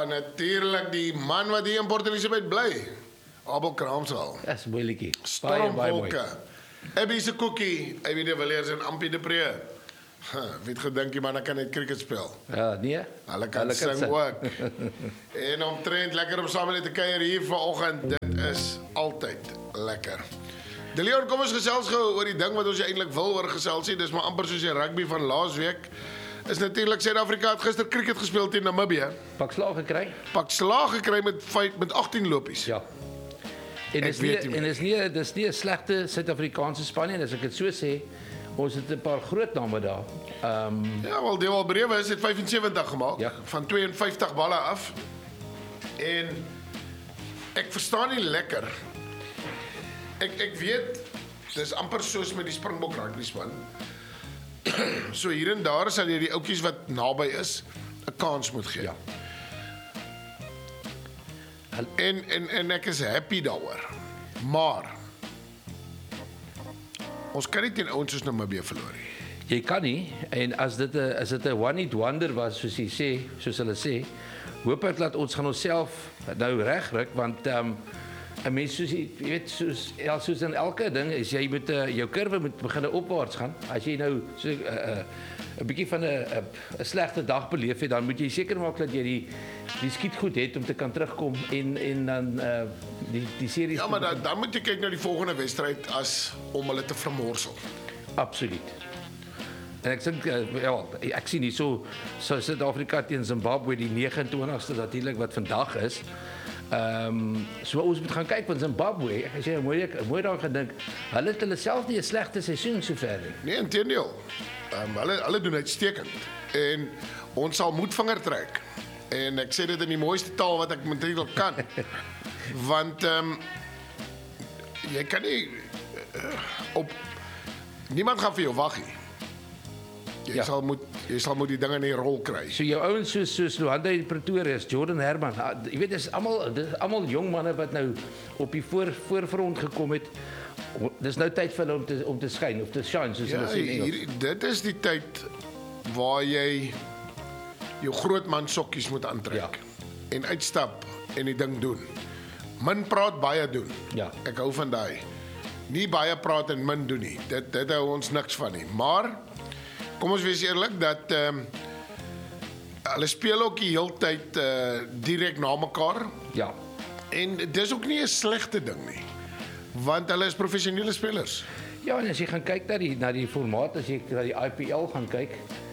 Ja, natuurlijk die man wat hier in Port Elizabeth bly. Abel Kraamsal. Dis moeilikie. Baie mooi. Stormwolke. Abby se koekie, Abby de Villiers en Ampie de Pre. Wie het gedink die man kan net cricket speel. Ja, nee. Hulle kan sing ook. En omtrent lekker om saam met te kuier hier vanoggend. Dit is altyd lekker. De Leon, kom ons gesels gou oor die ding wat ons eintlik wil oor gesels nie. Dis maar amper soos die rugby van laasweek. Is natuurlik Suid-Afrika het gister cricket gespeel teen Namibië. Pak slaag gekry. Pak slaag gekry met 18 lopies. Ja. En dis nie 'n slegte Suid-Afrikaanse span nie, as ek dit so sê. Ons het 'n paar groot name daar. Ja, wel Dewald Brewe het 75 gemaak van 52 balle af. En ek verstaan nie lekker. Ek weet dis amper soos met die Springbok rugby span. So hier en daar sal jy die oudjies wat naby is 'n kans moet gee. Ja. En ek is happy daaroor. Maar ons kan nie teen ouens soos Namibië verloor nie. Jy kan nie, en as dit 'n one hit wonder was, soos hulle sê, hoop ek dat ons gaan onsself nou regryk, want 'n mens soos jy weet soos in elke ding is jy moet jou kurwe moet begin opwaarts gaan. As jy nou so 'n bietjie van 'n slegte dag beleef het, dan moet jy seker maak dat jy die skiet goed het om te kan terugkom en dan die series. Ja, maar dan moet jy kyk na die volgende wedstryd as om hulle te vermorsel. Absoluut. En ek dink ek sien nie so Suid-Afrika teen Zimbabwe die 29ste natuurlik wat vandag is. So ons moet gaan kyk van Zimbabwe. As jy mooi daar gedink, hulle het hulle self nie 'n slegte seisoen sover nie. Nee, inteendeel. Hulle doen uitstekend. En ons sal moedvinger trek. En ek sê dit in die mooiste taal wat ek natuurlik kan. Want jy kan nie niemand gaan vir jou wag nie. Jy sal moet die dinge in die rol kry. So jou ouens soos Luanda en Pretoria, Jordan Herman, jy weet dis almal jong manne wat nou op die voorfront gekom het. Dis nou tyd vir hulle om te skyn of te shine soos hulle sê in Engels. Dit is die tyd waar jy jou groot man sokkies moet aantrek en uitstap en die ding doen. Min praat, baie doen. Ja. Ek hou van daai. Nie baie praat en min doen nie. Dit hou ons niks van nie. Maar kom ons wees eerlik dat hulle speel ook die hele tyd direk na mekaar. Ja. En dis ook nie 'n slegte ding nie. Want hulle is professionele spelers. Ja, en as jy gaan kyk na die formaat, as jy na die IPL gaan kyk,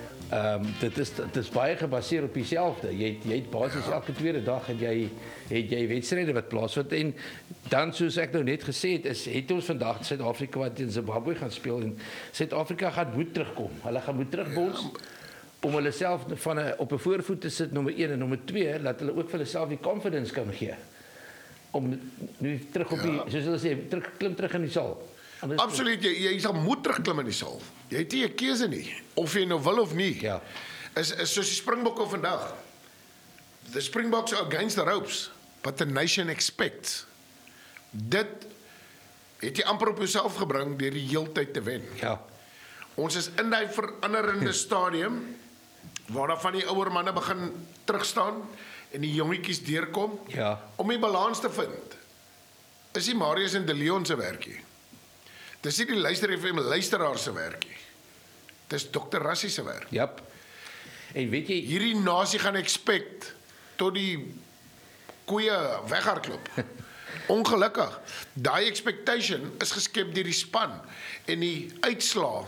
dit is baie gebaseer op dieselfde. Jy het basies elke tweede dag het jy wedstryde wat plaasvind, en dan soos ek nou net gesê het ons vandag Suid-Afrika wat teen Zimbabwe gaan speel, en Suid-Afrika gaan moet terugkom. Hulle gaan moet terugbons om hulle self op 'n voorvoet te sit, nommer 1 en nommer 2, dat hulle ook vir hulle self die confidence kan gee om nu terug op die, soos hulle sê, klim terug in die saal. Absoluut, jy sal moet terugklim in die saal. Jy het nie 'n keuse nie, of jy nou wil of nie. Ja. Is soos die Springbokke vandag. The Springboks are against the ropes, but the nation expects. Dit het jy amper op jouself gebring deur die heeltyd te wen. Ja. Ons is in daai veranderende stadium waar van die ouer manne begin terugstaan en die jongetjies deurkom om die balans te vind. Is die Marius en De Leon se werkie. Dis nie die Luister FM luisteraar se werkie. Dis Dr. Rassie se werk. Jap. En weet jy, hierdie nasie gaan expect tot die koeie weghardloop. Ongelukkig. Daai expectation is geskep deur die span en die uitslaa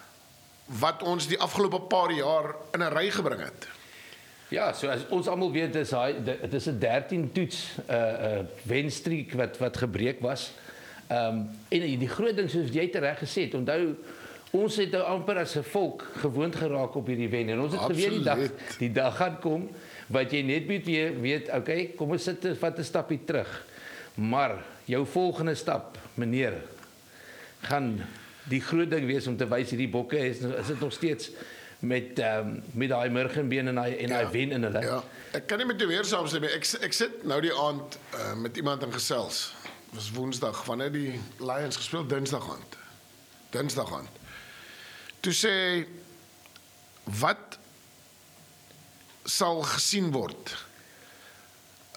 wat ons die afgelope paar jaar in 'n ry gebring het. Ja, so as ons almal weet dit is 'n 13 toets wenstreek wat gebreek was. En die groot ding soos jy reg gesê het, onthou ons het nou amper as 'n volk gewoond geraak op hierdie wen, en ons het geweet die dag gaan kom wat jy net moet weet, okay, kom ons sit vat 'n stapie terug. Maar jou volgende stap, meneer, gaan die groot ding wees om te wys hierdie bokke is dit nog steeds met daai murgenbeen en daai wen in hulle. Ja, ek kan nie met jou weer saamstem nie. Ek sit nou die aand met iemand in gesels. Dit was Woensdag, wanneer die Lions gespeel, Dinsdag aand. Toe sê, wat sal gesien word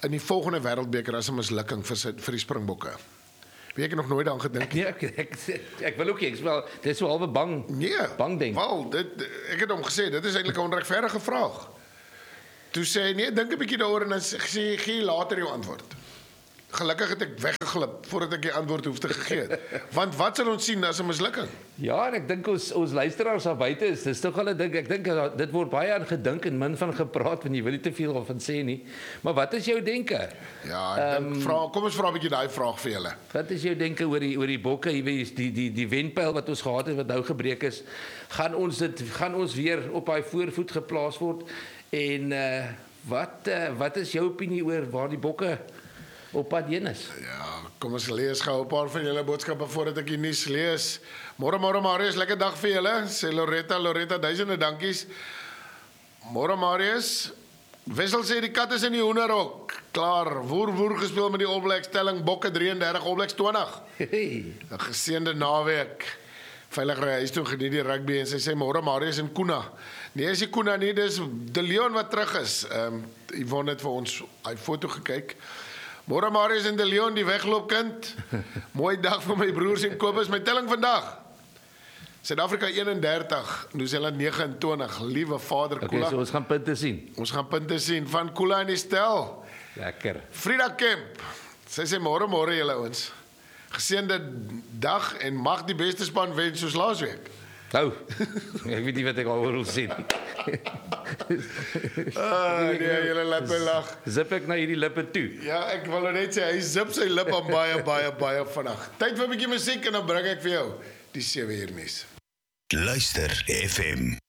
in die volgende wêreldbeker as 'n mislukking vir die Springbokke. Weet ek nog nooit aan gedink. Nee, ek wil ook nie, dit is so halwe bang. Nee, bang ding. Wel, ek het hom gesê, dit is eintlik 'n onregverdige vraag. Toe sê hy, nee, dink 'n bietjie daaroor en dan sê gee later jou antwoord. Gelukkig het ek weggeglip voordat ek die antwoord hoef te gegee het. Want wat sal ons sien as 'n mislukking? Ja, en ek dink ons luisteraars daar buite dis tog al 'n ding. Ek dink dit word baie aan gedink en min van gepraat, want jy wil nie te veel van sê nie. Maar wat is jou denke? Ja, ek dink kom ons vra 'n bietjie daai vraag vir julle. Wat is jou denke oor die bokke, die wenpyl wat ons gehad het wat nou gebreek is? Gaan ons weer op daai voorvoet geplaas word? En wat is jou opinie oor waar die bokke op pad heen is? Ja, kom ons lees gou 'n paar van julle boodskappe voordat ek die nuus lees. Môre Marius, lekker dag vir julle. Sê Loretta, duisende dankies. Môre Marius. Wissel sê die kat is in die hoenderhok. Klaar, woer gespeel met die All Blacks stelling bokke 33, All Blacks 20. 'n Geseënde naweek. Veilig ry huis toe, geniet die rugby en sy sê môre Marius en Kuna. Nee, is die Kuna nie, dis De Leon wat terug is. Yvonne het vir ons hy foto gekyk. Môre Marius en De Leon, die wegloopkind. Mooi dag vir my broers en Kobus. My telling vandag. Suid-Afrika 31, Nieu-Seeland 29. Liewe Vader Kula. Okay, so ons gaan punte sien. Ons gaan punte sien van Kula en die stel. Lekker. Frida Kemp. Sy sê môre julle ouens. Geseënde dag en mag die beste span wen soos laasweek. Nou, ek weet nie wat ek al wil sê nie. Nee, julle laat my lag. Zip ek na hierdie lippe toe. Ja, ek wil net sê hy zip sy lip aan baie vinnig. Tyd vir 'n bietjie musiek en dan bring ek vir jou die 7 uur nuus. Luister FM.